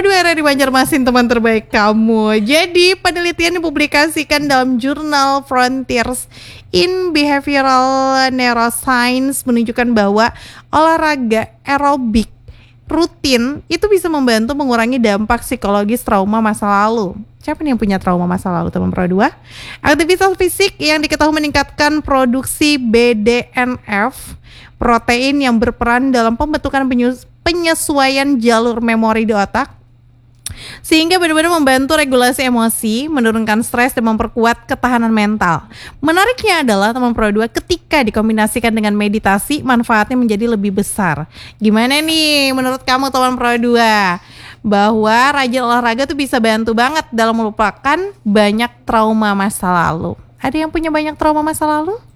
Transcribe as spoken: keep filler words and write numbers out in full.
dua area di Banjarmasin, teman terbaik kamu. Jadi penelitian dipublikasikan dalam jurnal Frontiers in Behavioral Neuroscience menunjukkan bahwa olahraga aerobik rutin itu bisa membantu mengurangi dampak psikologis trauma masa lalu. Siapa nih yang punya trauma masa lalu, teman Pro dua? Aktivitas fisik yang diketahui meningkatkan produksi B D N F, protein yang berperan dalam pembentukan penyesuaian jalur memori di otak, sehingga benar-benar membantu regulasi emosi, menurunkan stres, dan memperkuat ketahanan mental. Menariknya adalah teman Pro dua, ketika dikombinasikan dengan meditasi, manfaatnya menjadi lebih besar. Gimana nih menurut kamu teman Pro dua? Bahwa rajin olahraga tuh bisa bantu banget dalam melupakan banyak trauma masa lalu. Ada yang punya banyak trauma masa lalu?